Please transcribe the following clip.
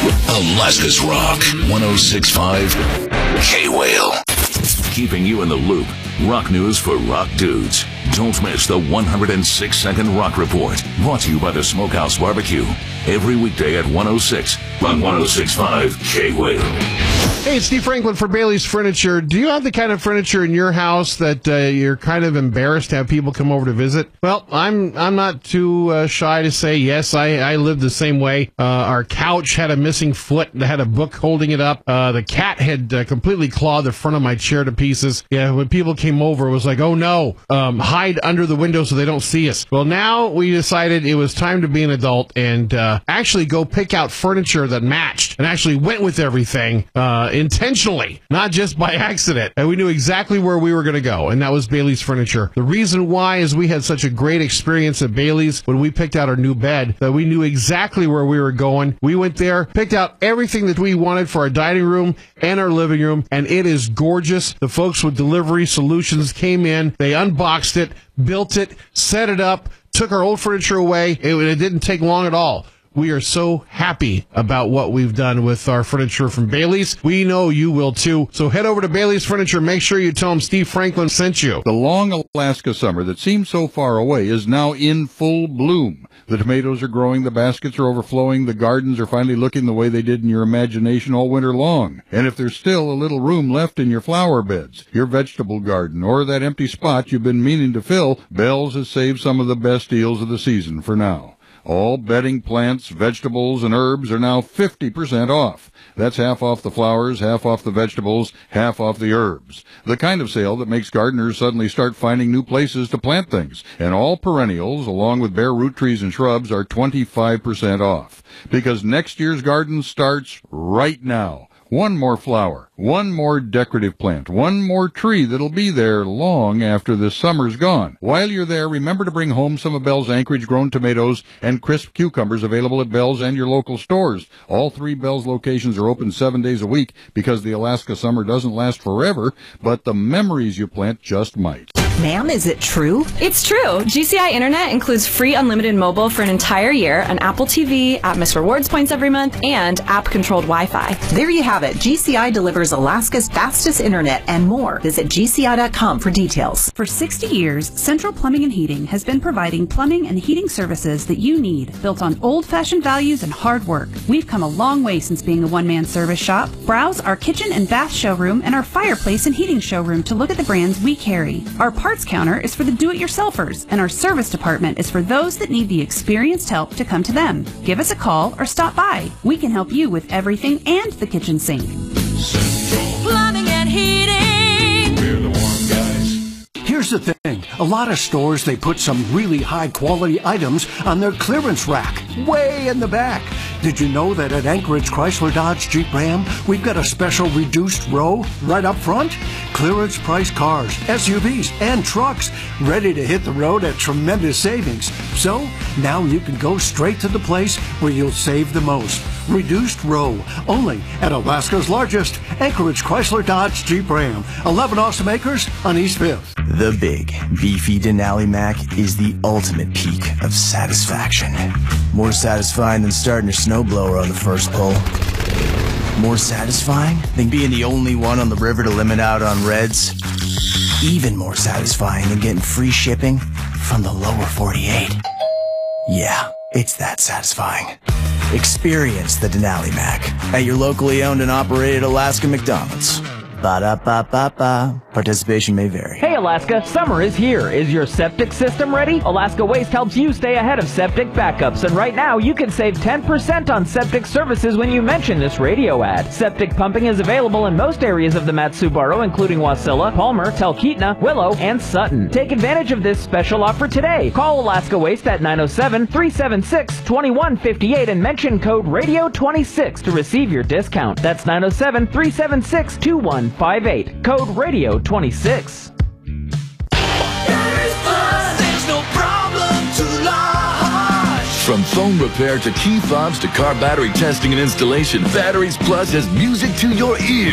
Alaska's Rock 106.5 K-Whale. Keeping you in the loop. Rock news for rock dudes. Don't miss the 106-second Rock Report. Brought to you by the Smokehouse Barbecue. Every weekday at 106 on 106.5 K-Whale. Hey, it's Steve Franklin for Bailey's Furniture. Do you have the kind of furniture in your house that you're kind of embarrassed to have people come over to visit? Well, I'm not too shy to say yes. I live the same way. Our couch had a missing foot that had a book holding it up. The cat had completely clawed the front of my chair to pieces. Yeah, when people came over, it was like, oh no, hide under the window so they don't see us. Well, now we decided it was time to be an adult and actually go pick out furniture that matched and actually went with everything intentionally, not just by accident. And we knew exactly where we were going to go, and that was Bailey's Furniture. The reason why is we had such a great experience at Bailey's when we picked out our new bed that we knew exactly where we were going. We went there, picked out everything that we wanted for our dining room and our living room, and it is gorgeous. The folks with Delivery Solutions came in, they unboxed it, built it, set it up, took our old furniture away. It didn't take long at all. We are so happy about what we've done with our furniture from Bailey's. We know you will too. So head over to Bailey's Furniture. Make sure you tell them Steve Franklin sent you. The long Alaska summer that seems so far away is now in full bloom. The tomatoes are growing, the baskets are overflowing, the gardens are finally looking the way they did in your imagination all winter long. And if there's still a little room left in your flower beds, your vegetable garden, or that empty spot you've been meaning to fill, Bell's has saved some of the best deals of the season for now. All bedding plants, vegetables, and herbs are now 50% off. That's half off the flowers, half off the vegetables, half off the herbs. The kind of sale that makes gardeners suddenly start finding new places to plant things. And all perennials, along with bare root trees and shrubs, are 25% off. Because next year's garden starts right now. One more flower, one more decorative plant, one more tree that'll be there long after the summer's gone. While you're there, remember to bring home some of Bell's Anchorage-grown tomatoes and crisp cucumbers available at Bell's and your local stores. All three Bell's locations are open 7 days a week because the Alaska summer doesn't last forever, but the memories you plant just might. Ma'am, is it true? It's true. GCI Internet includes free unlimited mobile for an entire year, an Apple TV, Atmos Rewards points every month, and app-controlled Wi-Fi. There you have it. GCI delivers Alaska's fastest internet and more. Visit GCI.com for details. For 60 years, Central Plumbing and Heating has been providing plumbing and heating services that you need, built on old-fashioned values and hard work. We've come a long way since being a one-man service shop. Browse our kitchen and bath showroom and our fireplace and heating showroom to look at the brands we carry. Our parts counter is for the do-it-yourselfers, and our service department is for those that need the experienced help to come to them. Give us a call or stop by. We can help you with everything and the kitchen sink. Plumbing and heating. We're the warm guys. Here's the thing. A lot of stores, they put some really high-quality items on their clearance rack, way in the back. Did you know that at Anchorage Chrysler Dodge Jeep Ram, we've got a special reduced row right up front? Clearance price cars, SUVs, and trucks ready to hit the road at tremendous savings. So now you can go straight to the place where you'll save the most. Reduced row, only at Alaska's largest Anchorage Chrysler Dodge Jeep Ram. 11 awesome acres on East 5th. The big, beefy Denali Mac is the ultimate peak of satisfaction. More satisfying than starting your snowblower on the first pull. More satisfying than being the only one on the river to limit out on reds. Even more satisfying than getting free shipping from the lower 48. Yeah, it's that satisfying. Experience the Denali Mac at your locally owned and operated Alaska McDonald's. Ba-da-ba-ba-ba. Participation may vary. Hey Alaska, summer is here. Is your septic system ready? Alaska Waste helps you stay ahead of septic backups, and right now you can save 10% on septic services when you mention this radio ad. Septic pumping is available in most areas of the Mat-Su-Borough, including Wasilla, Palmer, Talkeetna, Willow, and Sutton. Take advantage of this special offer today. Call Alaska Waste at 907-376-2158 and mention code RADIO26 to receive your discount. That's 907-376-2158. Code RADIO26. There's no problem too large. From phone repair to key fobs to car battery testing and installation, Batteries Plus has music to your ears.